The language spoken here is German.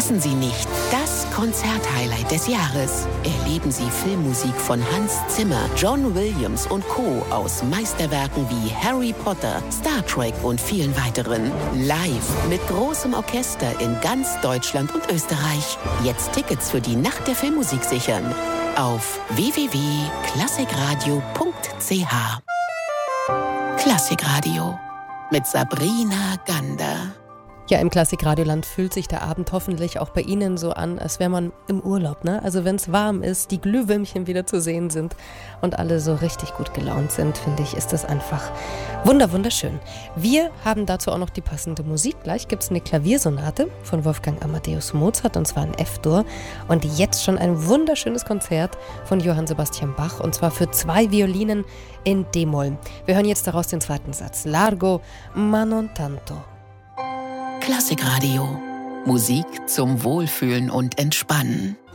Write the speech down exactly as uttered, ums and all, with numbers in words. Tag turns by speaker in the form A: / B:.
A: Verpassen Sie nicht das Konzerthighlight des Jahres. Erleben Sie Filmmusik von Hans Zimmer, John Williams und Co. aus Meisterwerken wie Harry Potter, Star Trek und vielen weiteren. Live mit großem Orchester in ganz Deutschland und Österreich. Jetzt Tickets für die Nacht der Filmmusik sichern. Auf w w w punkt klassikradio punkt c h. Klassikradio mit Sabrina Gander.
B: Ja, im Klassikradioland fühlt sich der Abend hoffentlich auch bei Ihnen so an, als wäre man im Urlaub, ne? Also wenn es warm ist, die Glühwürmchen wieder zu sehen sind und alle so richtig gut gelaunt sind, finde ich, ist das einfach wunder wunderschön. Wir haben dazu auch noch die passende Musik. Gleich gibt es eine Klaviersonate von Wolfgang Amadeus Mozart, und zwar in F-Dur. Und jetzt schon ein wunderschönes Konzert von Johann Sebastian Bach, und zwar für zwei Violinen in D-Moll. Wir hören jetzt daraus den zweiten Satz. Largo, ma non tanto.
A: Klassikradio. Musik zum Wohlfühlen und Entspannen.